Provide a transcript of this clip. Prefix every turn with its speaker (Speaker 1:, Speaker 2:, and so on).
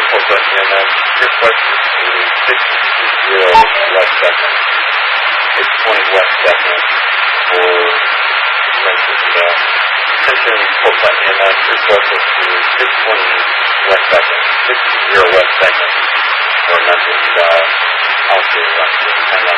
Speaker 1: button and then request it to 620 West Second. 620 West Second for mentioned attention port button and then request it to 620 West Second. 620 West Second for mentioned outdoor